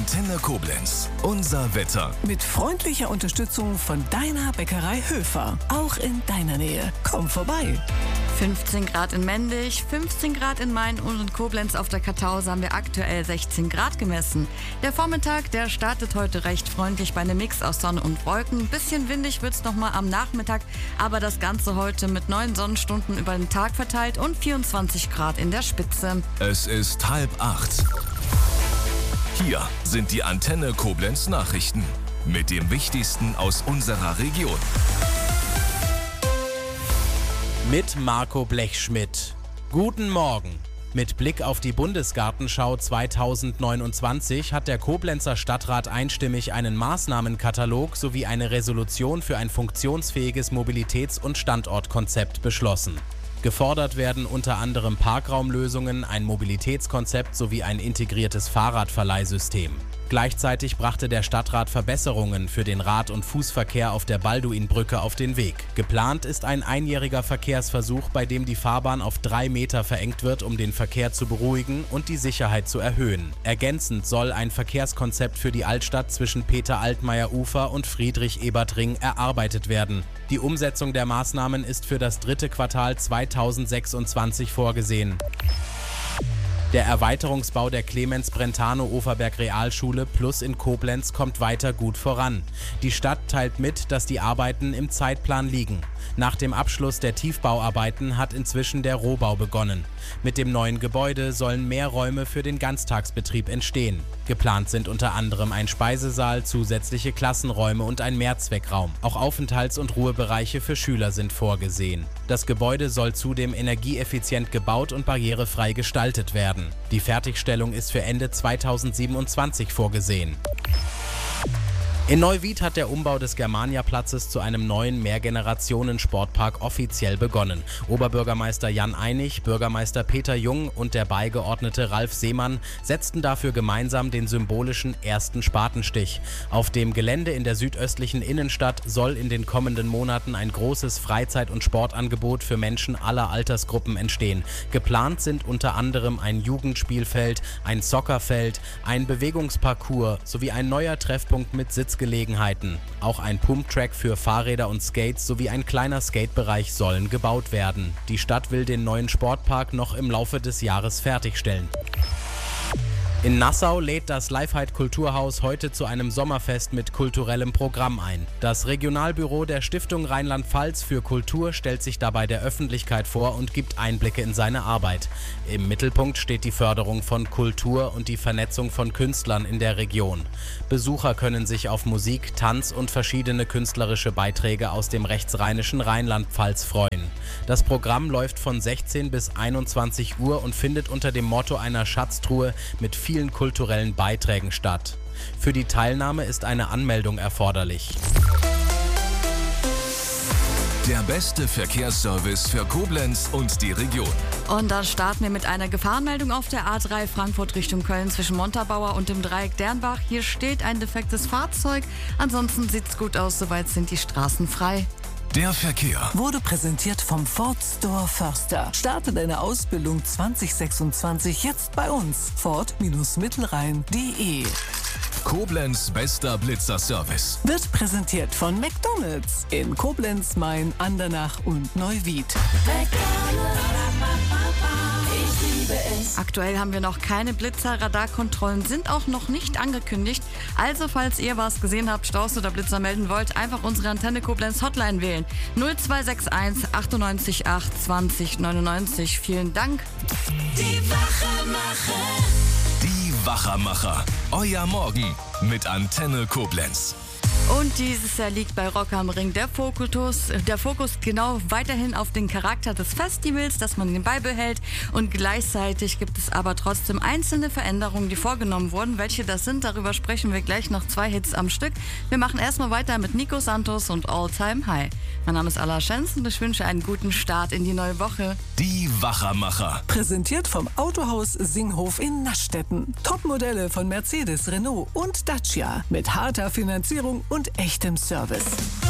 Antenne Koblenz. Unser Wetter. Mit freundlicher Unterstützung von deiner Bäckerei Höfer. Auch in deiner Nähe. Komm vorbei. 15 Grad in Mendig, 15 Grad in Main und in Koblenz auf der Kartause haben wir aktuell 16 Grad gemessen. Der Vormittag, der startet heute recht freundlich bei einem Mix aus Sonne und Wolken. Ein bisschen windig wird es nochmal am Nachmittag, aber das Ganze heute mit 9 Sonnenstunden über den Tag verteilt und 24 Grad in der Spitze. Es ist 7:30. Hier sind die Antenne Koblenz Nachrichten mit dem Wichtigsten aus unserer Region. Mit Marco Blechschmidt. Guten Morgen. Mit Blick auf die Bundesgartenschau 2029 hat der Koblenzer Stadtrat einstimmig einen Maßnahmenkatalog sowie eine Resolution für ein funktionsfähiges Mobilitäts- und Standortkonzept beschlossen. Gefordert werden unter anderem Parkraumlösungen, ein Mobilitätskonzept sowie ein integriertes Fahrradverleihsystem. Gleichzeitig brachte der Stadtrat Verbesserungen für den Rad- und Fußverkehr auf der Balduinbrücke auf den Weg. Geplant ist ein einjähriger Verkehrsversuch, bei dem die Fahrbahn auf 3 Meter verengt wird, um den Verkehr zu beruhigen und die Sicherheit zu erhöhen. Ergänzend soll ein Verkehrskonzept für die Altstadt zwischen Peter-Altmaier-Ufer und Friedrich-Ebert-Ring erarbeitet werden. Die Umsetzung der Maßnahmen ist für das 3. Quartal 2026 vorgesehen. Der Erweiterungsbau der Clemens-Brentano-Overberg-Realschule Plus in Koblenz kommt weiter gut voran. Die Stadt teilt mit, dass die Arbeiten im Zeitplan liegen. Nach dem Abschluss der Tiefbauarbeiten hat inzwischen der Rohbau begonnen. Mit dem neuen Gebäude sollen mehr Räume für den Ganztagsbetrieb entstehen. Geplant sind unter anderem ein Speisesaal, zusätzliche Klassenräume und ein Mehrzweckraum. Auch Aufenthalts- und Ruhebereiche für Schüler sind vorgesehen. Das Gebäude soll zudem energieeffizient gebaut und barrierefrei gestaltet werden. Die Fertigstellung ist für Ende 2027 vorgesehen. In Neuwied hat der Umbau des Germania-Platzes zu einem neuen Mehrgenerationen-Sportpark offiziell begonnen. Oberbürgermeister Jan Einig, Bürgermeister Peter Jung und der Beigeordnete Ralf Seemann setzten dafür gemeinsam den symbolischen ersten Spatenstich. Auf dem Gelände in der südöstlichen Innenstadt soll in den kommenden Monaten ein großes Freizeit- und Sportangebot für Menschen aller Altersgruppen entstehen. Geplant sind unter anderem ein Jugendspielfeld, ein Soccerfeld, ein Bewegungsparcours sowie ein neuer Treffpunkt mit Sitzgelegenheiten. Auch ein Pumptrack für Fahrräder und Skates sowie ein kleiner Skatebereich sollen gebaut werden. Die Stadt will den neuen Sportpark noch im Laufe des Jahres fertigstellen. In Nassau lädt das Lifehide Kulturhaus heute zu einem Sommerfest mit kulturellem Programm ein. Das Regionalbüro der Stiftung Rheinland-Pfalz für Kultur stellt sich dabei der Öffentlichkeit vor und gibt Einblicke in seine Arbeit. Im Mittelpunkt steht die Förderung von Kultur und die Vernetzung von Künstlern in der Region. Besucher können sich auf Musik, Tanz und verschiedene künstlerische Beiträge aus dem rechtsrheinischen Rheinland-Pfalz freuen. Das Programm läuft von 16 bis 21 Uhr und findet unter dem Motto einer Schatztruhe mit vielen kulturellen Beiträgen statt. Für die Teilnahme ist eine Anmeldung erforderlich. Der beste Verkehrsservice für Koblenz und die Region. Und dann starten wir mit einer Gefahrenmeldung auf der A3 Frankfurt Richtung Köln zwischen Montabaur und dem Dreieck Dernbach. Hier steht ein defektes Fahrzeug. Ansonsten sieht's gut aus, soweit sind die Straßen frei. Der Verkehr Wurde präsentiert vom Ford Store Förster. Starte deine Ausbildung 2026 jetzt bei uns. Ford-Mittelrhein.de. Koblenz bester Blitzerservice. Wird präsentiert von McDonald's in Koblenz, Main, Andernach und Neuwied. Aktuell haben wir noch keine Blitzer, Radarkontrollen sind auch noch nicht angekündigt. Also falls ihr was gesehen habt, Staus oder Blitzer melden wollt, einfach unsere Antenne Koblenz Hotline wählen. 0261 98 8 20 99. Vielen Dank. Die Wachermacher. Euer Morgen mit Antenne Koblenz. Und dieses Jahr liegt bei Rock am Ring der Fokus genau weiterhin auf den Charakter des Festivals, dass man den beibehält. Und gleichzeitig gibt es aber trotzdem einzelne Veränderungen, die vorgenommen wurden. Welche das sind, darüber sprechen wir gleich noch 2 Hits am Stück. Wir machen erstmal weiter mit Nico Santos und All Time High. Mein Name ist Alla Schenz und ich wünsche einen guten Start in die neue Woche. Die Wachermacher. Präsentiert vom Autohaus Singhof in Naschstetten. Topmodelle von Mercedes, Renault und Dacia mit harter Finanzierung und echtem Service.